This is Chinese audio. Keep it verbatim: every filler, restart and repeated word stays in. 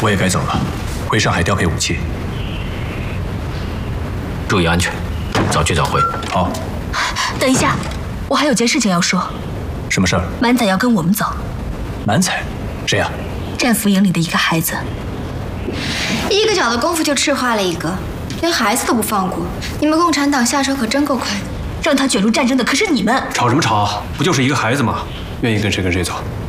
我也该走了，回上海调配武器。 注意安全，早去早回。 好。 等一下，我还有件事情要说。 什么事儿？ 满仔要跟我们走。 满仔？谁呀？ 战俘营里的一个孩子。 一个脚的功夫就赤化了一个，连孩子都不放过。你们共产党下手可真够快的。 让他卷入战争的可是你们。 吵什么吵？不就是一个孩子吗？愿意跟谁跟谁走。